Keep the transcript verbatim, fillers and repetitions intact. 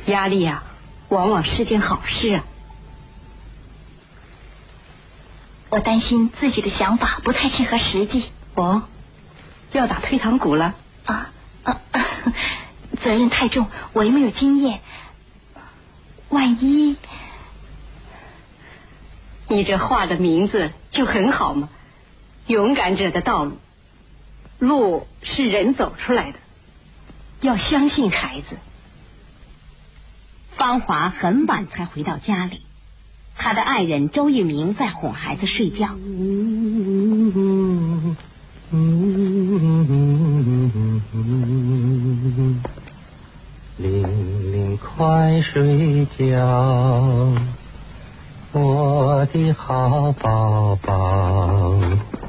压力呀、啊，往往是件好事啊。 我担心自己的想法不太切合实际。 哦，要打退堂鼓了？ 啊啊啊！责任太重，我又没有经验，万一…… 你这画的名字就很好嘛，勇敢者的道路，路是人走出来的，要相信孩子。 芳华很晚才回到家里，他的爱人周玉明在哄孩子睡觉。 玲玲快睡觉，我的好宝宝。